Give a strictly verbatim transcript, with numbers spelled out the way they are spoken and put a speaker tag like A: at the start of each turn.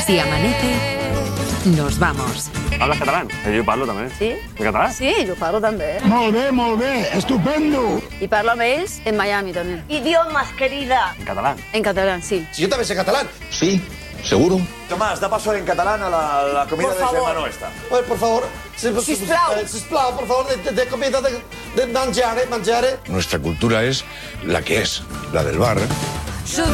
A: Si amanece, nos vamos.
B: ¿Hablas catalán? Yo parlo també.
C: Sí?
B: En català?
C: Sí, jo parlo també.
D: Molt bé, molt bé, estupendo.
C: I parlo amb ells en Miami també.
E: Idiomas, querida.
B: En catalán.
C: En català, sí.
F: Si yo también sé catalán. Sí, seguro.
G: Tomás, da paso en catalán a la, la comida
E: Por
G: de
E: favor.
G: Gemma Noesta.
F: Pues, por favor, si,
E: Sisplau.
F: eh, sisplau, por favor, de, de comida de, de mangiare, mangiare.
H: Nuestra cultura es la que es, la del bar.